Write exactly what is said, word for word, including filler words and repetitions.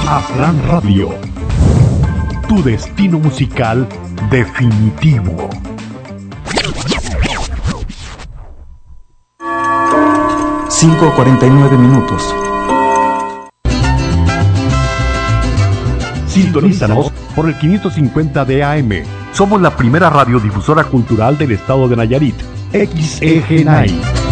Afran Radio, tu destino musical definitivo. cinco cuarenta y nueve minutos. Sintonízanos por el quinientos cincuenta de A M. Somos la primera radiodifusora cultural del estado de Nayarit, X E G N A I.